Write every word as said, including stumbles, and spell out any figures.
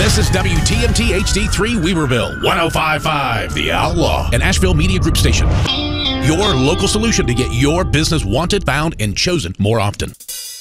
This is W T M T H D three Weaverville, one oh five point five The Outlaw, an Asheville Media Group station. Your local solution to get your business wanted, found, and chosen more often.